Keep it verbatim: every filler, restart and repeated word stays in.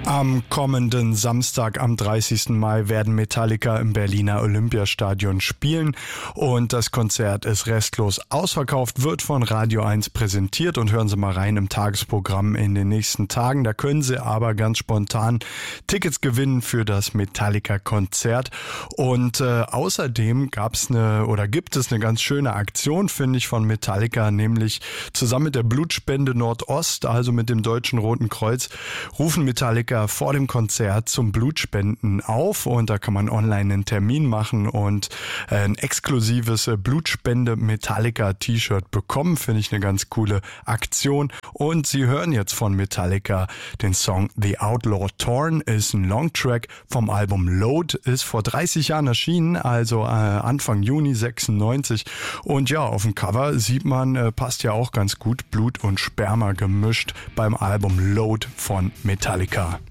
Am kommenden Samstag, am dreißigsten Mai, werden Metallica im Berliner Olympiastadion spielen und das Konzert ist restlos ausverkauft, wird von Radio eins präsentiert und hören Sie mal rein im Tagesprogramm in den nächsten Tagen. Da können Sie aber ganz spontan Tickets gewinnen für das Metallica-Konzert und äh, außerdem gab's eine oder gibt es eine ganz schöne Aktion, finde ich, von Metallica, nämlich zusammen mit der Blutspende Nordost, also mit dem Deutschen Roten Kreuz, rufen Metallica vor dem Konzert zum Blutspenden auf und da kann man online einen Termin machen und ein exklusives Blutspende Metallica T-Shirt bekommen. Finde ich eine ganz coole Aktion. Und Sie hören jetzt von Metallica den Song The Outlaw Torn, ist ein Longtrack vom Album Load, ist vor dreißig Jahren erschienen, also äh, Anfang Juni sechsundneunzig. Und ja, auf dem Cover sieht man, äh, passt ja auch ganz gut, Blut und Sperma gemischt beim Album Load von Metallica.